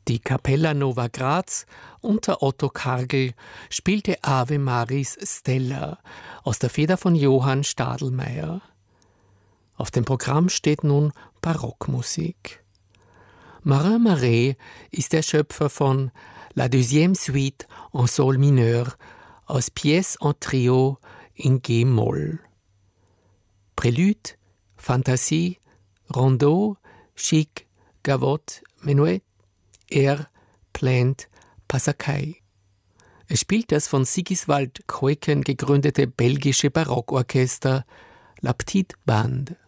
Die Capella Nova Graz unter Otto Kargl spielte Ave Maris Stella aus der Feder von Johann Stadelmeier. Auf dem Programm steht nun Barockmusik. Marin Marais ist der Schöpfer von La Deuxième Suite en Sol mineur aus Pièces en Trio in G-Moll. Prélude, Fantasie, Rondeau, Chic, Gavotte, Menuett, Plänt, Passacaille. Es spielt das von Sigiswald Keuken gegründete belgische Barockorchester La Petite Bande.